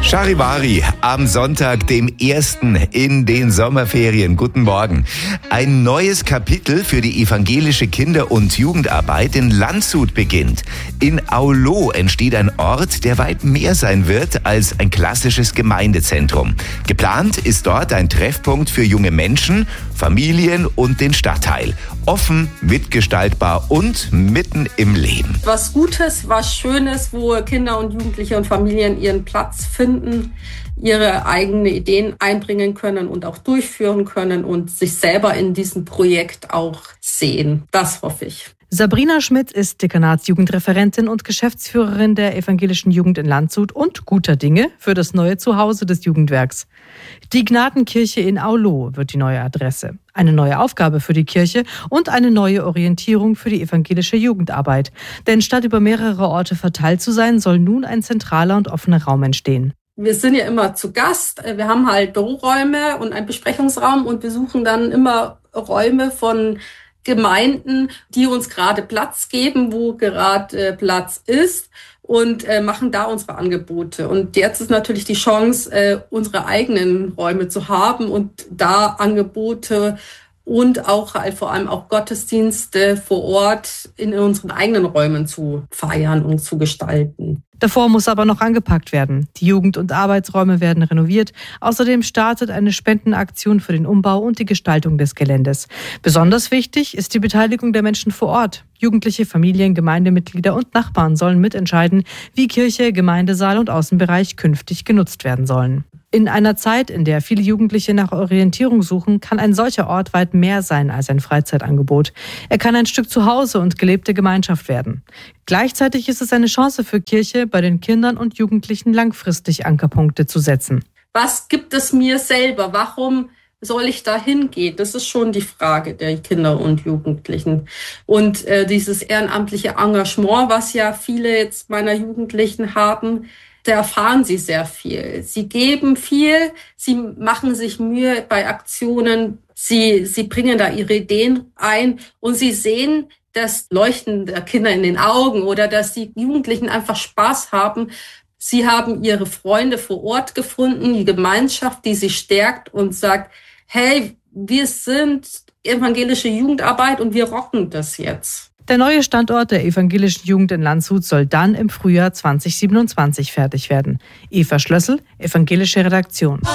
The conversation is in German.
Charivari am Sonntag, dem 1. in den Sommerferien. Guten Morgen. Ein neues Kapitel für die evangelische Kinder- und Jugendarbeit in Landshut beginnt. In Aulo entsteht ein Ort, der weit mehr sein wird als ein klassisches Gemeindezentrum. Geplant ist dort ein Treffpunkt für junge Menschen, Familien und den Stadtteil. Offen, mitgestaltbar und mitten im Leben. Was Gutes, was Schönes, wo Kinder und Jugendliche und Familien ihren Platz finden, ihre eigenen Ideen einbringen können und auch durchführen können und sich selber in diesem Projekt auch sehen. Das hoffe ich. Sabrina Schmidt ist Dekanatsjugendreferentin und Geschäftsführerin der evangelischen Jugend in Landshut und guter Dinge für das neue Zuhause des Jugendwerks. Die Gnadenkirche in Aulo wird die neue Adresse. Eine neue Aufgabe für die Kirche und eine neue Orientierung für die evangelische Jugendarbeit. Denn statt über mehrere Orte verteilt zu sein, soll nun ein zentraler und offener Raum entstehen. Wir sind ja immer zu Gast. Wir haben halt Büroräume und einen Besprechungsraum und wir suchen dann immer Räume von Gemeinden, die uns gerade Platz geben, wo gerade Platz ist und machen da unsere Angebote. Und jetzt ist natürlich die Chance, unsere eigenen Räume zu haben und da Angebote und auch vor allem auch Gottesdienste vor Ort in unseren eigenen Räumen zu feiern und zu gestalten. Davor muss aber noch angepackt werden. Die Jugend- und Arbeitsräume werden renoviert. Außerdem startet eine Spendenaktion für den Umbau und die Gestaltung des Geländes. Besonders wichtig ist die Beteiligung der Menschen vor Ort. Jugendliche, Familien, Gemeindemitglieder und Nachbarn sollen mitentscheiden, wie Kirche, Gemeindesaal und Außenbereich künftig genutzt werden sollen. In einer Zeit, in der viele Jugendliche nach Orientierung suchen, kann ein solcher Ort weit mehr sein als ein Freizeitangebot. Er kann ein Stück Zuhause und gelebte Gemeinschaft werden. Gleichzeitig ist es eine Chance für Kirche, bei den Kindern und Jugendlichen langfristig Ankerpunkte zu setzen. Was gibt es mir selber? Warum soll ich da hingehen? Das ist schon die Frage der Kinder und Jugendlichen. Und dieses ehrenamtliche Engagement, was ja viele jetzt meiner Jugendlichen haben, da erfahren sie sehr viel. Sie geben viel, sie machen sich Mühe bei Aktionen, sie bringen da ihre Ideen ein und sie sehen das Leuchten der Kinder in den Augen oder dass die Jugendlichen einfach Spaß haben. Sie haben ihre Freunde vor Ort gefunden, die Gemeinschaft, die sie stärkt und sagt, hey, wir sind evangelische Jugendarbeit und wir rocken das jetzt. Der neue Standort der evangelischen Jugend in Landshut soll dann im Frühjahr 2027 fertig werden. Eva Schlössel, evangelische Redaktion.